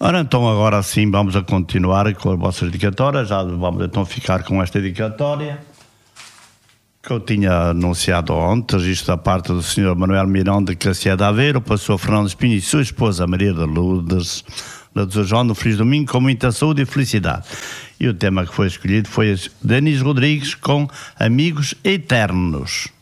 Ora, então agora sim vamos a continuar com as vossas dedicatórias. Já vamos então ficar com esta dedicatória que eu tinha anunciado ontem, registro da parte do Sr. Manuel Miranda de Cacia de Aveiro, para o Sr. Fernando Espinho e sua esposa Maria de Lourdes, da do Sr. João do Feliz Domingo, com muita saúde e felicidade. E o tema que foi escolhido foi Denise Rodrigues com Amigos Eternos.